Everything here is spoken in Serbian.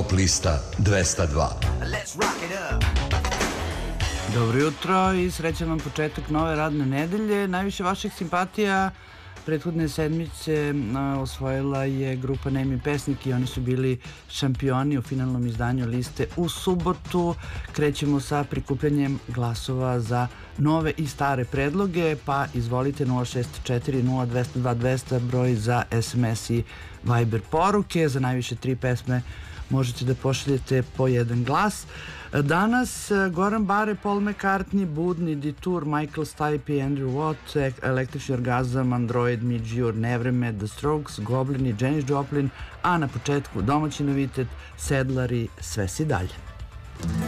Top lista 202. Dobro jutro i srećan vam početak nove radne nedelje. Najviše vaših simpatija prethodne sedmice osvojila je grupa Nemi pesnik i oni su bili šampioni u finalnom izdanju liste u subotu. Krećemo sa prikupljanjem glasova za nove i stare predloge, pa izvolite 064 0202 200 broj za SMS i Viber poruke. Za najviše 3 pesme možete da pošaljete po jedan glas. Danas Goran Bare, Paul McCartney, Budni, Detour, Michael Stipe, Andrew Watt, Električni orgazam, Android, Midgear, Nevreme, The Strokes, Goblin i Janis Joplin, a na početku domaći novitet Sedlari, Sve si dalje.